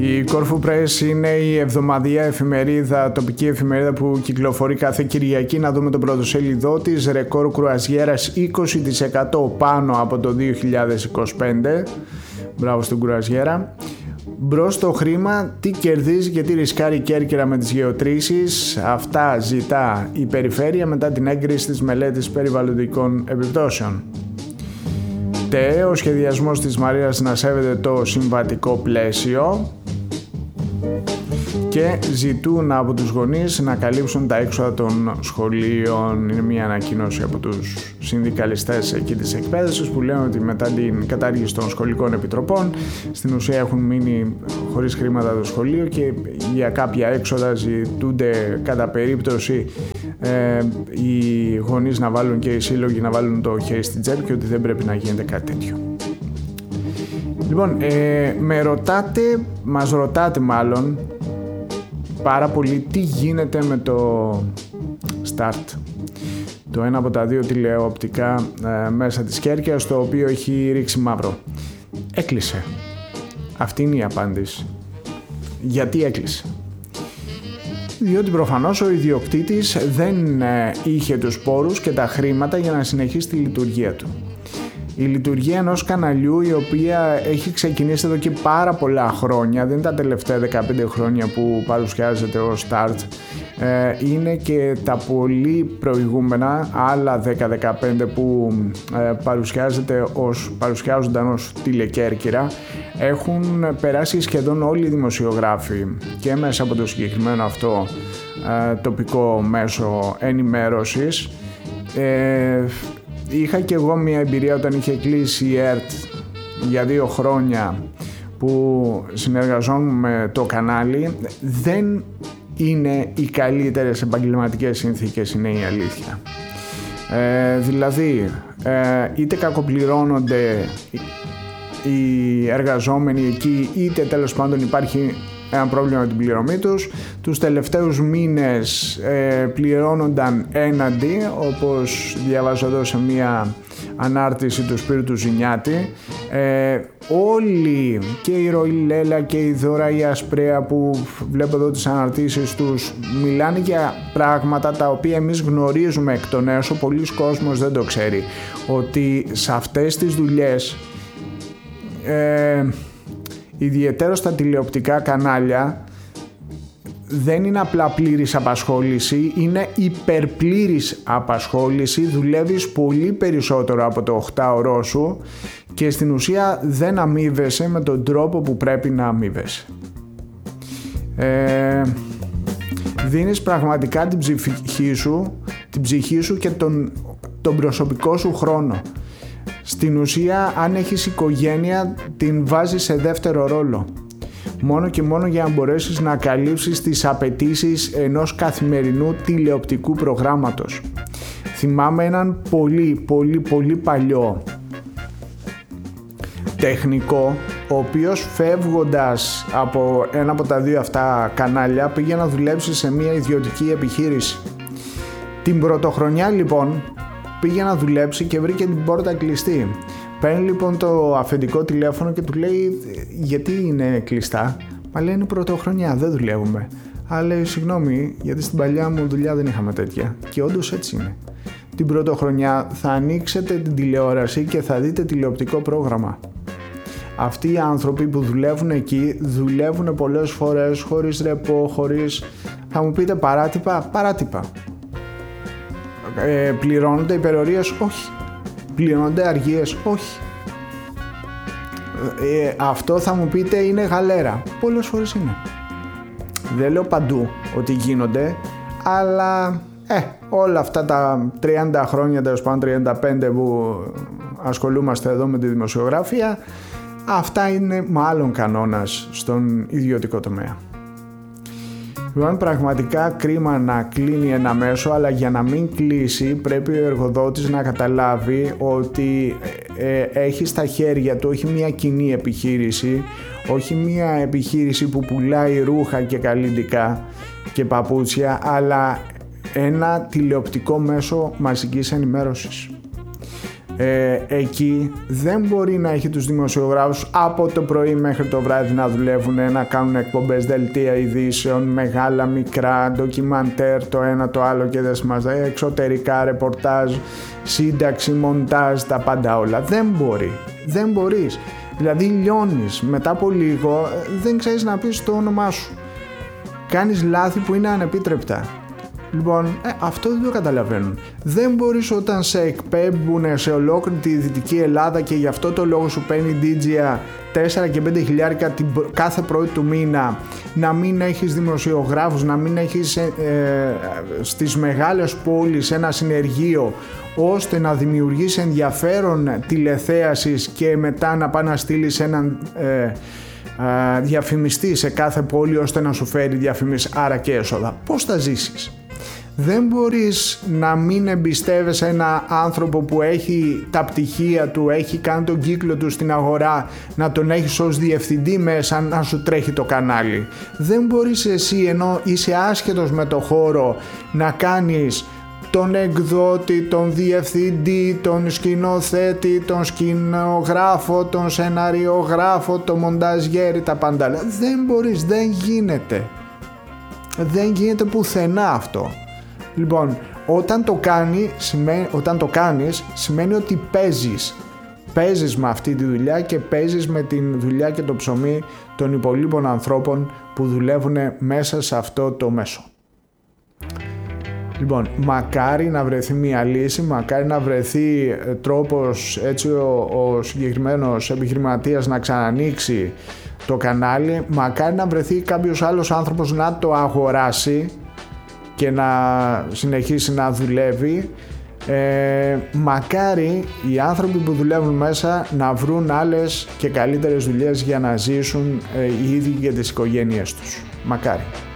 Η Corfu Press είναι η εβδομαδιαία εφημερίδα, τοπική εφημερίδα που κυκλοφορεί κάθε Κυριακή. Να δούμε τον πρωτοσέλιδό της. Ρεκόρ κρουαζιέρας 20% πάνω από το 2025. Μπράβο στην κρουαζιέρα. Μπρος το χρήμα, τι κερδίζει και τι ρισκάρει η Κέρκυρα με τις γεωτρήσεις. Αυτά ζητά η περιφέρεια μετά την έγκριση της μελέτης περιβαλλοντικών επιπτώσεων. Ο σχεδιασμός της Μαρίας να σέβεται το συμβατικό πλαίσιο και ζητούν από τους γονείς να καλύψουν τα έξοδα των σχολείων. Είναι μια ανακοίνωση από τους συνδικαλιστές εκεί της εκπαίδευσης που λένε ότι μετά την κατάργηση των σχολικών επιτροπών στην ουσία έχουν μείνει χωρίς χρήματα το σχολείο και για κάποια έξοδα ζητούνται κατά περίπτωση οι γονείς να βάλουν και οι σύλλογοι να βάλουν το χέρι στην τσέπη και ότι δεν πρέπει να γίνεται κάτι τέτοιο. Λοιπόν, μας ρωτάτε μάλλον πάρα πολύ τι γίνεται με το Start, το ένα από τα δύο τηλεοπτικά μέσα της Κέρκυρας, το οποίο έχει ρίξει μαύρο. Έκλεισε. Αυτή είναι η απάντηση. Γιατί έκλεισε? Διότι προφανώς ο ιδιοκτήτης δεν είχε τους πόρους και τα χρήματα για να συνεχίσει τη λειτουργία του. Η λειτουργία ενός καναλιού, η οποία έχει ξεκινήσει εδώ και πάρα πολλά χρόνια, δεν είναι τα τελευταία 15 χρόνια που παρουσιάζεται ως Start, είναι και τα πολύ προηγούμενα άλλα 10-15 που παρουσιάζονταν ως τηλεκέρκυρα. Έχουν περάσει σχεδόν όλοι οι δημοσιογράφοι και μέσα από το συγκεκριμένο αυτό τοπικό μέσο ενημέρωσης. Είχα και εγώ μια εμπειρία όταν είχε κλείσει η ΕΡΤ για 2 χρόνια που συνεργαζόμουν με το κανάλι. Δεν είναι οι καλύτερες επαγγελματικές συνθήκες, είναι η αλήθεια. Δηλαδή είτε κακοπληρώνονται οι εργαζόμενοι εκεί, είτε τέλος πάντων υπάρχει ένα πρόβλημα με την πληρωμή τους. Τους τελευταίους μήνες πληρώνονταν έναντι, όπως διαβάζω εδώ σε μια ανάρτηση του Σπύρου του Ζηνιάτη. Όλοι, και η Ροηλέλα και η Δώρα η Ασπρέα που βλέπω εδώ τις αναρτήσεις τους, μιλάνε για πράγματα τα οποία εμείς γνωρίζουμε εκ των έσω, πολλοί κόσμος δεν το ξέρει, ότι σε αυτές τις δουλειές ιδιαίτερα στα τηλεοπτικά κανάλια δεν είναι απλά πλήρης απασχόληση, είναι υπερπλήρης απασχόληση. Δουλεύεις πολύ περισσότερο από το 8ωρό σου και στην ουσία δεν αμείβεσαι με τον τρόπο που πρέπει να αμείβεσαι. Δίνεις πραγματικά την ψυχή σου και τον προσωπικό σου χρόνο. Στην ουσία, αν έχεις οικογένεια, την βάζεις σε δεύτερο ρόλο. Μόνο και μόνο για να μπορέσεις να καλύψεις τις απαιτήσεις ενός καθημερινού τηλεοπτικού προγράμματος. Θυμάμαι έναν πολύ παλιό τεχνικό, ο οποίος φεύγοντας από ένα από τα δύο αυτά κανάλια πήγε να δουλέψει σε μια ιδιωτική επιχείρηση. Την πρωτοχρονιά λοιπόν πήγε να δουλέψει και βρήκε την πόρτα κλειστή. Παίρνει λοιπόν το αφεντικό τηλέφωνο και του λέει γιατί είναι κλειστά? Μα λέει είναι πρωτοχρονιά, δεν δουλεύουμε. Αλλά λέει συγγνώμη, γιατί στην παλιά μου δουλειά δεν είχαμε τέτοια. Και όντως έτσι είναι. Την πρωτοχρονιά θα ανοίξετε την τηλεόραση και θα δείτε τηλεοπτικό πρόγραμμα. Αυτοί οι άνθρωποι που δουλεύουν εκεί δουλεύουν πολλές φορές χωρίς ρεπό, χωρίς... Θα μου πείτε παράτυπα. Πληρώνονται υπερορίες? Όχι. Πληρώνονται αργίες? Όχι. Αυτό θα μου πείτε είναι γαλέρα. Πολλές φορές είναι. Δεν λέω παντού ότι γίνονται, αλλά όλα αυτά τα 30 χρόνια, τέλος πάντων 35 που ασχολούμαστε εδώ με τη δημοσιογραφία, αυτά είναι μάλλον κανόνας στον ιδιωτικό τομέα. Λοιπόν, πραγματικά κρίμα να κλείνει ένα μέσο, αλλά για να μην κλείσει πρέπει ο εργοδότης να καταλάβει ότι έχει στα χέρια του όχι μια κοινή επιχείρηση, όχι μια επιχείρηση που πουλάει ρούχα και καλλυντικά και παπούτσια, αλλά ένα τηλεοπτικό μέσο μαζικής ενημέρωσης. εκεί δεν μπορεί να έχει τους δημοσιογράφους από το πρωί μέχρι το βράδυ να δουλεύουν, να κάνουν εκπομπές, δελτία ειδήσεων, μεγάλα, μικρά, ντοκιμαντέρ, το ένα το άλλο και δεν σημαίνει, εξωτερικά, ρεπορτάζ, σύνταξη, μοντάζ, τα πάντα όλα. Δεν μπορεί, δεν μπορείς. Δηλαδή λιώνεις, μετά από λίγο δεν ξέρεις να πεις το όνομά σου. Κάνεις λάθη που είναι ανεπίτρεπτα. Λοιπόν, αυτό δεν το καταλαβαίνουν. Δεν μπορείς όταν σε εκπέμπουν σε ολόκληρη τη Δυτική Ελλάδα και γι' αυτό το λόγο σου παίρνει DJA 4 και 5 χιλιάρικα κάθε πρώτη του μήνα, να μην έχεις δημοσιογράφους, να μην έχεις στις μεγάλες πόλεις ένα συνεργείο ώστε να δημιουργείς ενδιαφέρον τηλεθέασης και μετά να πάει να στείλεις έναν διαφημιστή σε κάθε πόλη ώστε να σου φέρει διαφημίσεις, άρα και έσοδα. Πώς θα ζήσεις? Δεν μπορείς να μην εμπιστεύεσαι ένα άνθρωπο που έχει τα πτυχία του, έχει κάνει τον κύκλο του στην αγορά, να τον έχεις ως διευθυντή μέσα να σου τρέχει το κανάλι. Δεν μπορείς εσύ, ενώ είσαι άσχετος με το χώρο, να κάνεις τον εκδότη, τον διευθυντή, τον σκηνοθέτη, τον σκηνογράφο, τον σεναριογράφο, τον μονταζιέρι, τα πάντα. Δεν μπορείς, δεν γίνεται. Δεν γίνεται πουθενά αυτό. Λοιπόν, όταν το κάνεις σημαίνει ότι παίζεις με αυτή τη δουλειά και παίζεις με τη δουλειά και το ψωμί των υπολείπων ανθρώπων που δουλεύουν μέσα σε αυτό το μέσο. Λοιπόν, μακάρι να βρεθεί μια λύση, μακάρι να βρεθεί τρόπος έτσι ο συγκεκριμένος επιχειρηματίας να ξανανοίξει το κανάλι, μακάρι να βρεθεί κάποιος άλλος άνθρωπος να το αγοράσει και να συνεχίσει να δουλεύει. Μακάρι οι άνθρωποι που δουλεύουν μέσα να βρουν άλλες και καλύτερες δουλειές για να ζήσουν οι ίδιοι και τις οικογένειές τους. Μακάρι.